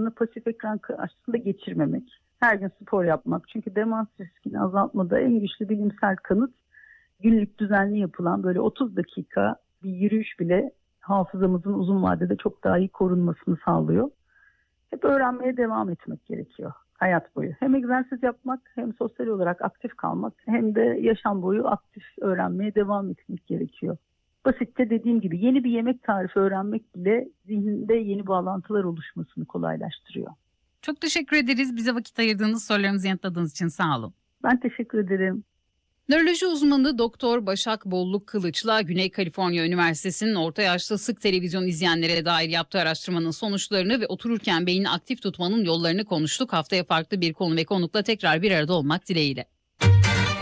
zamanını pasif ekran karşısında geçirmemek. Her gün spor yapmak. Çünkü demans riskini azaltmada en güçlü bilimsel kanıt günlük düzenli yapılan böyle 30 dakika bir yürüyüş bile hafızamızın uzun vadede çok daha iyi korunmasını sağlıyor. Hep öğrenmeye devam etmek gerekiyor hayat boyu. Hem egzersiz yapmak, hem sosyal olarak aktif kalmak, hem de yaşam boyu aktif öğrenmeye devam etmek gerekiyor. Basitçe dediğim gibi yeni bir yemek tarifi öğrenmek bile zihninde yeni bağlantılar oluşmasını kolaylaştırıyor. Çok teşekkür ederiz. Bize vakit ayırdığınız, sorularımızı yanıtladığınız için sağ olun. Ben teşekkür ederim. Nöroloji uzmanı Doktor Başak Bolluk Kılıç'la Güney Kaliforniya Üniversitesi'nin orta yaşlı sık televizyon izleyenlere dair yaptığı araştırmanın sonuçlarını ve otururken beyni aktif tutmanın yollarını konuştuk. Haftaya farklı bir konu ve konukla tekrar bir arada olmak dileğiyle.